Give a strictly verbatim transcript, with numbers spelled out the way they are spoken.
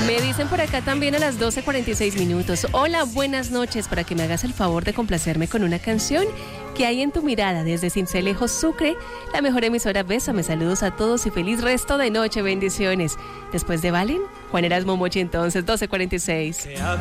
Me dicen por acá también a las doce cuarenta y seis minutos. Hola, buenas noches, para que me hagas el favor de complacerme con una canción que hay en tu mirada desde Sincelejo, Sucre, la mejor emisora. Bésame, saludos a todos y feliz resto de noche, bendiciones. Después de Valen, Juan Erasmo Mochi, entonces, doce cuarenta y seis.